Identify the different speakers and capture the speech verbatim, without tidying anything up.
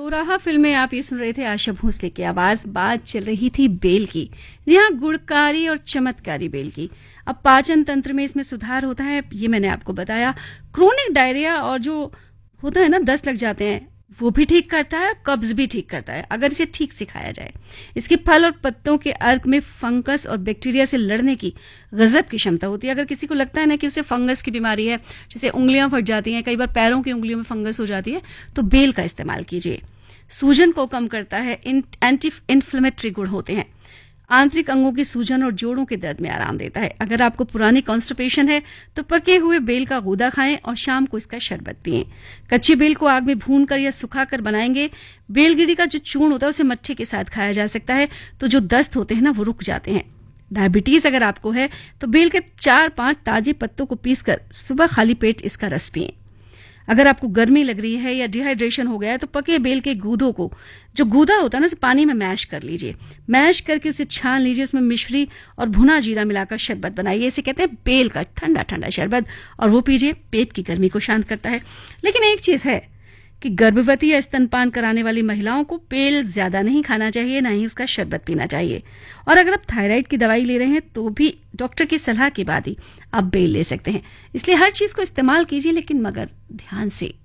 Speaker 1: चौराहा फिल्म में आप ये सुन रहे थे आशा भोसले की आवाज। बात चल रही थी बेल की, जी हाँ, गुणकारी और चमत्कारी बेल की। अब पाचन तंत्र में इसमें सुधार होता है, ये मैंने आपको बताया। क्रोनिक डायरिया और जो होता है ना, दस्त लग जाते हैं, वो भी ठीक करता है, कब्ज भी ठीक करता है अगर इसे ठीक से खाया जाए। इसके फल और पत्तों के अर्क में फंगस और बैक्टीरिया से लड़ने की गजब की क्षमता होती है। अगर किसी को लगता है ना कि उसे फंगस की बीमारी है, जैसे उंगलियां फट जाती हैं, कई बार पैरों की उंगलियों में फंगस हो जाती है, तो बेल का इस्तेमाल कीजिए। सूजन को कम करता है, एंटी इन्फ्लेमेटरी गुण होते हैं, आंतरिक अंगों की सूजन और जोड़ों के दर्द में आराम देता है। अगर आपको पुरानी कॉन्स्टिपेशन है तो पके हुए बेल का गूदा खाएं और शाम को इसका शरबत पिएं। कच्ची बेल को आग में भूनकर या सुखाकर बनाएंगे। बेलगिरी का जो चूर्ण होता है उसे मट्ठे के साथ खाया जा सकता है, तो जो दस्त होते हैं ना, वो रुक जाते हैं। डायबिटीज अगर आपको है तो बेल के चार पांच ताजे पत्तों को पीसकर सुबह खाली पेट इसका रस पिएं। अगर आपको गर्मी लग रही है या डिहाइड्रेशन हो गया है तो पके बेल के गूदों को, जो गूदा होता है ना, उसे पानी में मैश कर लीजिए। मैश करके उसे छान लीजिए, उसमें मिश्री और भुना जीरा मिलाकर शरबत बनाइए। इसे कहते हैं बेल का ठंडा ठंडा शरबत, और वो पीजिए, पेट की गर्मी को शांत करता है। लेकिन एक चीज है कि गर्भवती या स्तनपान कराने वाली महिलाओं को बेल ज्यादा नहीं खाना चाहिए, ना ही उसका शरबत पीना चाहिए। और अगर आप थायराइड की दवाई ले रहे हैं तो भी डॉक्टर की सलाह के बाद ही आप बेल ले सकते हैं। इसलिए हर चीज को इस्तेमाल कीजिए, लेकिन मगर ध्यान से।